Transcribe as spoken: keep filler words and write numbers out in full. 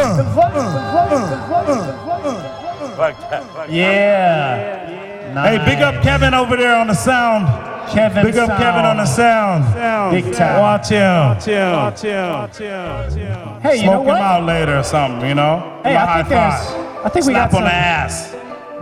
the voice, the voice, the voice, the voice. Like that. Like Yeah. Nice. Hey, big up Kevin over there on the sound. Kevin Big up sound. Kevin on the sound. Big time. Watch him. Watch him. Watch him. Watch him. Hey, you Smoke know what? him out later or something, you know? Hey, Give him a I think high there's. five. I think we Slap got on some. the ass.